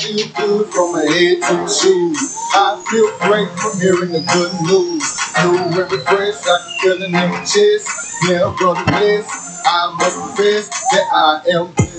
Feel good from my head to my shoes. I feel great from hearing the good news. New and refreshed, I can feel it in my chest. Never gonna miss. I must confess that I am blessed.